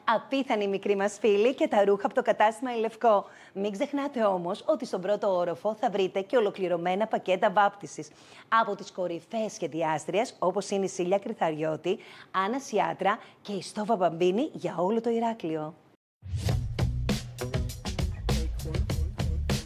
Απίθανοι μικροί μας φίλοι και τα ρούχα από το κατάστημα Η Λευκό. Μην ξεχνάτε όμως ότι στον πρώτο όροφο θα βρείτε και ολοκληρωμένα πακέτα βάπτισης από τις κορυφαίες σχεδιάστριες όπως είναι η Σίλια Κρυθαριώτη, Άννα Σιάτρα και η Στόβα Μπαμπίνη για όλο το Ηράκλειο.